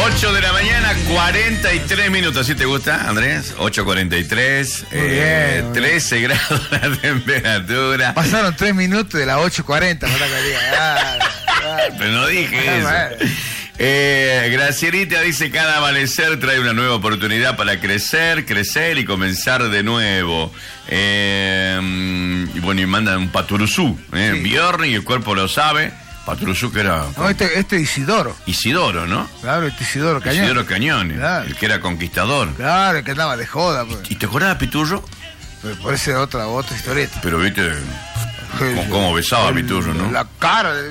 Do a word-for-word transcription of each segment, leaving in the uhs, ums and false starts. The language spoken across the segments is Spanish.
ocho de la mañana, cuarenta y tres minutos. ¿Sí te gusta, Andrés? ocho cuarenta y tres, eh, bien, trece bien. Grados la temperatura. Pasaron tres minutos de las ocho cuarenta, no la quería. Ah, ah, Pero no dije ah, eso. Bueno. Eh, Gracierita dice: cada amanecer trae una nueva oportunidad para crecer, crecer y comenzar de nuevo. Eh, y bueno, y mandan un paturuzú, eh, sí. Bjorn, y el cuerpo lo sabe. Patrusú que era... No, este, este Isidoro. Isidoro, ¿no? Claro, este Isidoro Cañón. Isidoro Cañón, claro. El que era conquistador. Claro, el que andaba de joda. Pues. ¿Y te acordás de Piturro? Pues por esa otra, otra historieta. Pero viste cómo, cómo besaba a Piturro, ¿no? La cara de...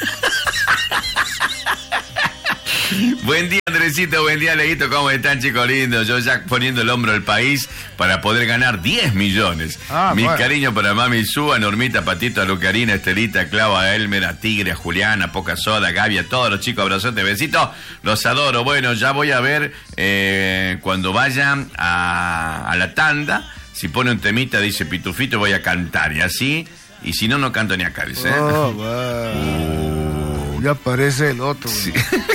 Buen día, Andresito, buen día, Leguito, ¿cómo están, chicos lindos? Yo ya poniendo el hombro al país para poder ganar diez millones. Ah, Mi bueno. cariño para Mami Su, a Normita, Patito, a Lucarina, a Estelita, a Clava, a Elmer, a Tigre, a Juliana, a Poca Soda, a Gaby, a todos los chicos, abrazote, besitos, los adoro. Bueno, ya voy a ver eh, cuando vayan a, a la tanda, si pone un temita, dice Pitufito, voy a cantar, y así, y si no, no canto ni acá, dice. Oh, uh. Ya aparece el otro. Sí.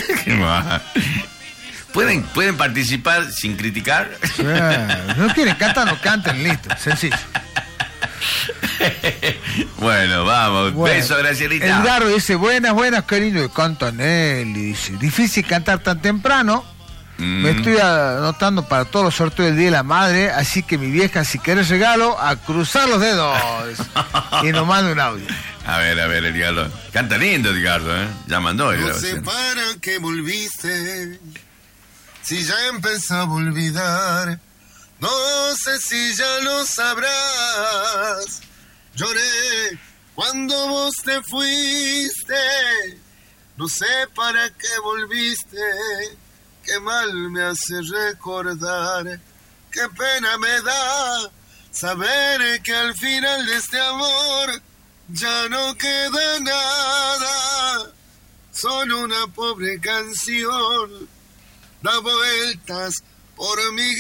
¿Pueden, ¿Pueden participar sin criticar? Sí, no quieren cantar, no canten, listo, sencillo. Bueno, vamos, bueno, beso, Gracielita. Edgardo dice: buenas, buenas, cariño, cantan él. Y dice: difícil cantar tan temprano. Mm. Me estoy anotando para todos los sorteos del Día de la Madre, así que mi vieja, si querés regalo, a cruzar los dedos. Y nos manda un audio. A ver, a ver, Edgardo. Canta lindo, Edgardo, ¿eh? Ya mandó. No sé para qué volviste, si ya empezaba a olvidar. No sé si ya lo sabrás. Lloré cuando vos te fuiste. No sé para qué volviste. Qué mal me hace recordar. Qué pena me da saber que al final de este amor ya no queda nada, solo una pobre canción da vueltas por mi